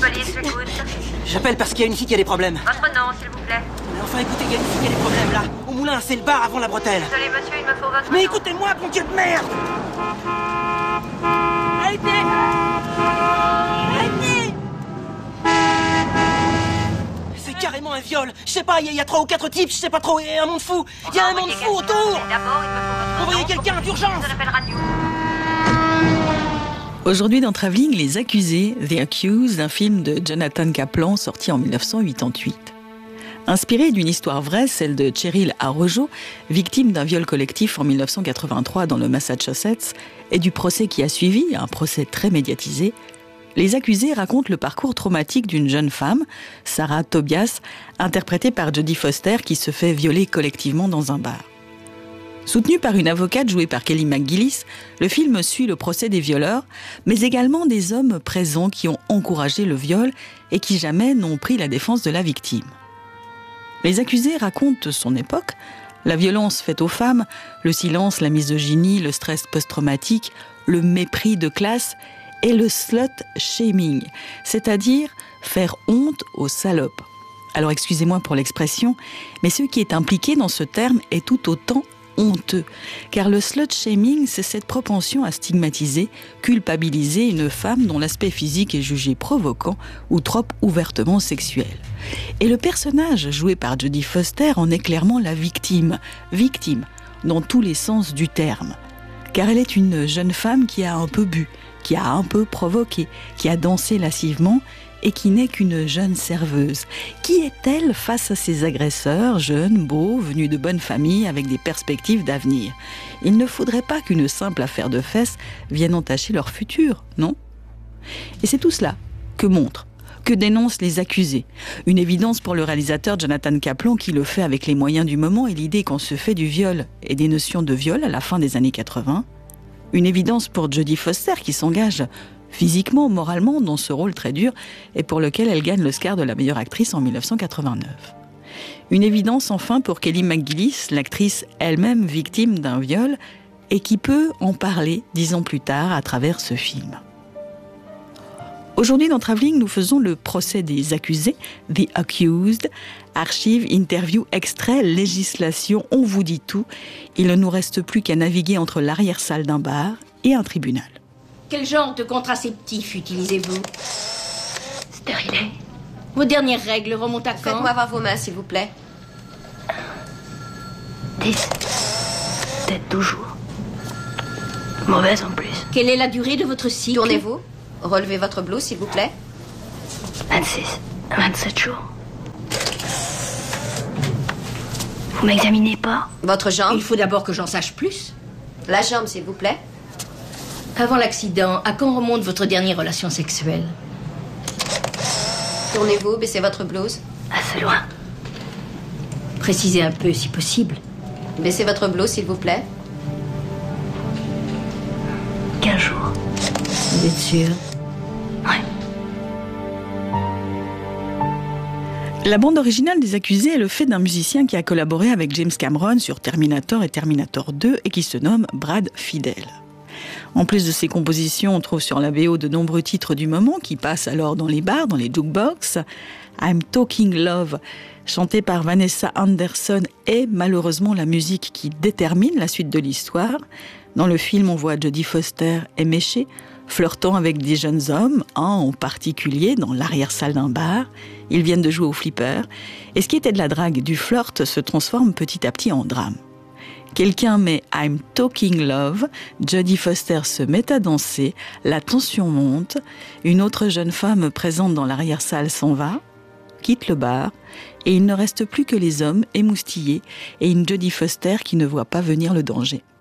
police, j'écoute. J'appelle parce qu'il y a une fille qui a des problèmes. Votre nom, s'il vous plaît. Mais enfin, écoutez, il y a une fille qui a des problèmes, là. Au moulin, c'est le bar avant la bretelle. Désolé, monsieur, il me faut votre Mais nom. écoutez-moi, bon Dieu de merde! Arrêtez! Arrêtez! C'est carrément un viol. Je sais pas, il y a 3 ou 4 types, je sais pas trop, il y a un monde fou. Il y a un monde fou autour. D'abord, il me faut votre Envoyez nom. quelqu'un d'urgence. Je l'appelle radio. Aujourd'hui dans Travelling, Les Accusés, The Accused, un film de Jonathan Kaplan sorti en 1988. Inspiré d'une histoire vraie, celle de Cheryl Arrojo, victime d'un viol collectif en 1983 dans le Massachusetts, et du procès qui a suivi, un procès très médiatisé, Les Accusés racontent le parcours traumatique d'une jeune femme, Sarah Tobias, interprétée par Jodie Foster, qui se fait violer collectivement dans un bar. Soutenu par une avocate jouée par Kelly McGillis, le film suit le procès des violeurs, mais également des hommes présents qui ont encouragé le viol et qui jamais n'ont pris la défense de la victime. Les Accusés racontent son époque, la violence faite aux femmes, le silence, la misogynie, le stress post-traumatique, le mépris de classe et le slut-shaming, c'est-à-dire faire honte aux salopes. Alors excusez-moi pour l'expression, mais ce qui est impliqué dans ce terme est tout autant honteux, car le slut-shaming, c'est cette propension à stigmatiser, culpabiliser une femme dont l'aspect physique est jugé provoquant ou trop ouvertement sexuel. Et le personnage joué par Jodie Foster en est clairement la victime dans tous les sens du terme, car elle est une jeune femme qui a un peu bu, qui a un peu provoqué, qui a dansé lascivement et qui n'est qu'une jeune serveuse. Qui est-elle face à ses agresseurs, jeunes, beaux, venus de bonne famille, avec des perspectives d'avenir? Il ne faudrait pas qu'une simple affaire de fesses vienne entacher leur futur, non? Et c'est tout cela que montrent, que dénoncent Les Accusés. Une évidence pour le réalisateur Jonathan Kaplan qui le fait avec les moyens du moment et l'idée qu'on se fait du viol et des notions de viol à la fin des années 80. Une évidence pour Jodie Foster qui s'engage physiquement, moralement, dans ce rôle très dur et pour lequel elle gagne l'Oscar de la meilleure actrice en 1989. Une évidence enfin pour Kelly McGillis, l'actrice elle-même victime d'un viol et qui peut en parler 10 ans plus tard à travers ce film. Aujourd'hui dans Travelling, nous faisons le procès des accusés, The Accused, archives, interviews, extraits, législation, on vous dit tout. Il ne nous reste plus qu'à naviguer entre l'arrière-salle d'un bar et un tribunal. Quel genre de contraceptif utilisez-vous? Stérilé. Vos dernières règles remontent à quand? Faites-moi voir vos mains, s'il vous plaît. 10. Peut-être 12 jours. Mauvaise en plus. Quelle est la durée de votre cycle? Tournez-vous. Relevez votre blouse, s'il vous plaît. 26. 27 jours. Vous m'examinez pas? Votre jambe. Il faut d'abord que j'en sache plus. La jambe, s'il vous plaît. Avant l'accident, à quand remonte votre dernière relation sexuelle? Tournez-vous, baissez votre blouse. Assez loin. Précisez un peu si possible. Baissez votre blouse, s'il vous plaît. 15 jours. Vous êtes sûr? Ouais. La bande originale des Accusés est le fait d'un musicien qui a collaboré avec James Cameron sur Terminator et Terminator 2 et qui se nomme Brad Fiedel. En plus de ses compositions, on trouve sur la BO de nombreux titres du moment qui passent alors dans les bars, dans les jukebox. I'm Talking Love, chanté par Vanessa Anderson, est malheureusement la musique qui détermine la suite de l'histoire. Dans le film, on voit Jodie Foster éméchée, flirtant avec des jeunes hommes, un en particulier dans l'arrière-salle d'un bar. Ils viennent de jouer au flipper. Et ce qui était de la drague, du flirt, se transforme petit à petit en drame. Quelqu'un met I'm Talking Love, Jodie Foster se met à danser, la tension monte, une autre jeune femme présente dans l'arrière-salle s'en va, quitte le bar, et il ne reste plus que les hommes émoustillés et une Jodie Foster qui ne voit pas venir le danger.